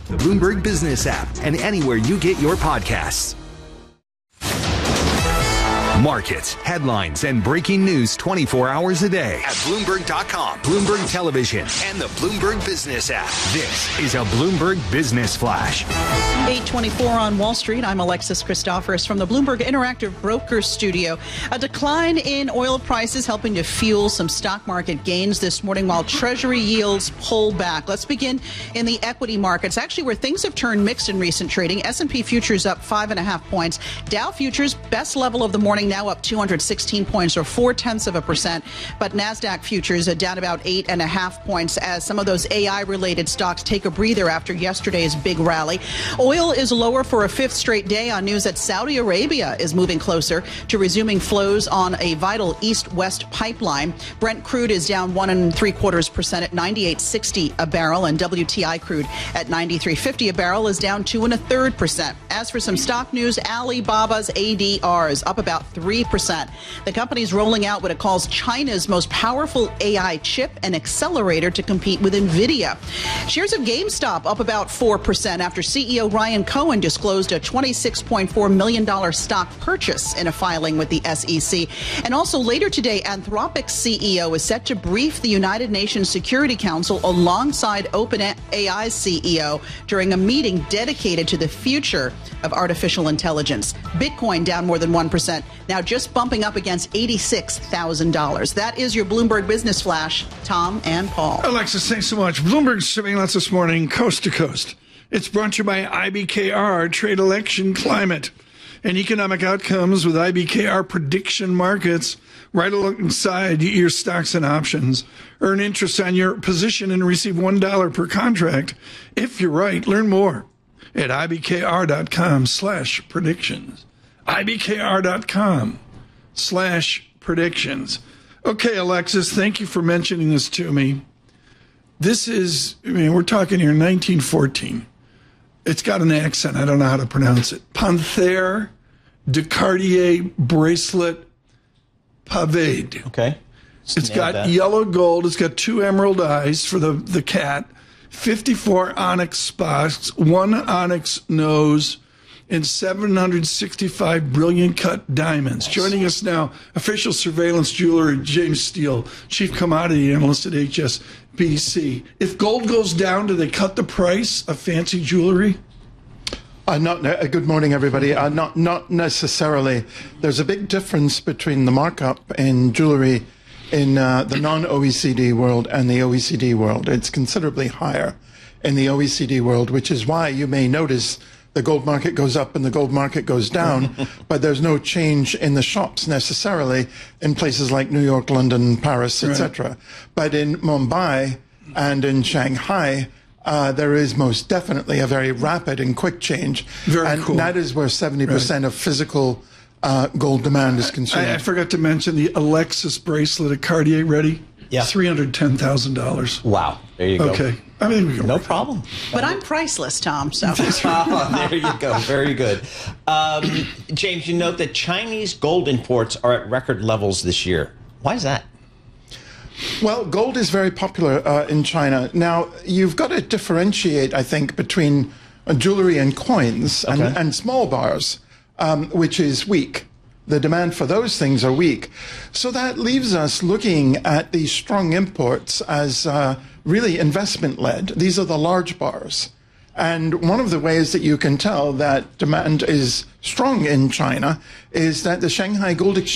the Bloomberg Business app, and anywhere you get your podcasts. Markets, headlines, and breaking news 24 hours a day at Bloomberg.com, Bloomberg Television, and the Bloomberg Business app. This is a Bloomberg Business Flash. 8:24 on Wall Street. I'm Alexis Christoforous from the Bloomberg Interactive Brokers Studio. A decline in oil prices helping to fuel some stock market gains this morning while Treasury yields pull back. Let's begin in the equity markets, actually where things have turned mixed in recent trading. S&P futures up 5.5 points. Dow futures, best level of the morning, now up 216 points or 0.4%. But NASDAQ futures are down about 8.5 points as some of those AI-related stocks take a breather after yesterday's big rally. Oil is lower for a fifth straight day on news that Saudi Arabia is moving closer to resuming flows on a vital east-west pipeline. Brent crude is down 1.75% at $98.60 a barrel, and WTI crude at $93.50 a barrel is down 2.33%. As for some stock news, Alibaba's ADRs up about 3%. The company's rolling out what it calls China's most powerful AI chip and accelerator to compete with NVIDIA. Shares of GameStop up about 4% after CEO Ryan Cohen disclosed a $26.4 million stock purchase in a filing with the SEC. And also later today, Anthropic's CEO is set to brief the United Nations Security Council alongside OpenAI's CEO during a meeting dedicated to the future of artificial intelligence. Bitcoin down more than 1%, now just bumping up against $86,000. That is your Bloomberg Business Flash. Tom and Paul. Alexis, thanks so much. Bloomberg surveillance this morning, coast to coast. It's brought to you by IBKR, Trade Election Climate, and economic outcomes with IBKR prediction markets right alongside your stocks and options. Earn interest on your position and receive $1 per contract. If you're right, learn more at ibkr.com/predictions. ibkr.com/predictions. Okay, Alexis, thank you for mentioning this to me. This is, we're talking here 1914. It's got an accent. I don't know how to pronounce it. Panthère de Cartier bracelet pavade. Okay. It's got yellow gold. It's got 2 emerald eyes for the cat, 54 onyx spots, 1 onyx nose, and 765 brilliant cut diamonds. Nice. Joining us now, official surveillance jeweler James Steele, chief commodity analyst at HSBC. If gold goes down, do they cut the price of fancy jewelry? Good morning, everybody. Not necessarily. There's a big difference between the markup in jewelry in the non-OECD world and the OECD world. It's considerably higher in the OECD world, which is why you may notice the gold market goes up and the gold market goes down, but there's no change in the shops necessarily in places like New York, London, Paris, etc. Right. But in Mumbai and in Shanghai, there is most definitely a very rapid and quick change. Very cool. That is where 70% of physical gold demand is concerned. I forgot to mention the Alexis bracelet at Cartier. Ready? Yeah. $310,000. Wow. There you go. Okay. I mean, we can no problem. But I'm priceless, Tom. So there you go. Very good. James, you note that Chinese gold imports are at record levels this year. Why is that? Well, gold is very popular in China. Now, you've got to differentiate, I think, between jewelry and coins and small bars, which is weak. The demand for those things are weak. So that leaves us looking at these strong imports as really investment-led. These are the large bars. And one of the ways that you can tell that demand is strong in China is that the Shanghai Gold Exchange